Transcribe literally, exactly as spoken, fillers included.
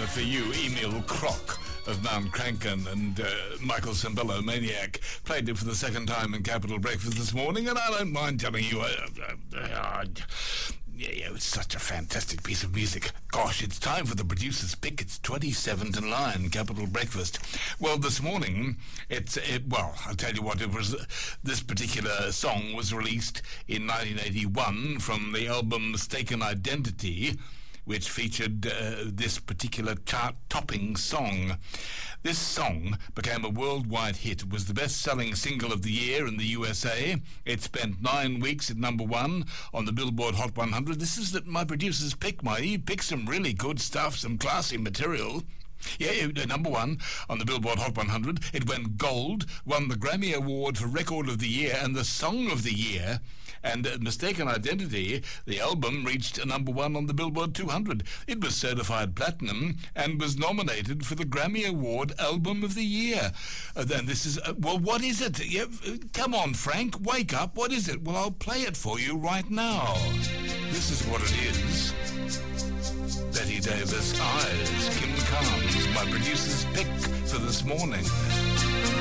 for you, Emil Crock of Mount Crankin and uh, Michael Cimbello, Maniac, played it for the second time in Capital Breakfast this morning, and I don't mind telling you, uh, uh, uh, yeah, yeah, it's such a fantastic piece of music. Gosh, it's time for the producer's pick. It's twenty-seven to nine, Capital Breakfast. Well, this morning, it's, it, well, I'll tell you what, it was, uh, this particular song was released in nineteen eighty-one from the album Mistaken Identity, which featured uh, this particular chart-topping song. This song became a worldwide hit. It was the best-selling single of the year in the U S A. It spent nine weeks at number one on the Billboard Hot one hundred. This is my producer's pick, mate. He picked some really good stuff, some classy material. Yeah, yeah, number one on the Billboard Hot one hundred. It went gold, won the Grammy Award for Record of the Year and the Song of the Year. And uh, Mistaken Identity, the album, reached number one on the Billboard two hundred. It was certified platinum and was nominated for the Grammy Award Album of the Year. Uh, then this is, uh, well, what is it? Yeah, uh, come on, Frank, wake up. What is it? Well, I'll play it for you right now. This is what it is. Betty Davis, Eyes, Kim Carnes, my producer's pick for this morning.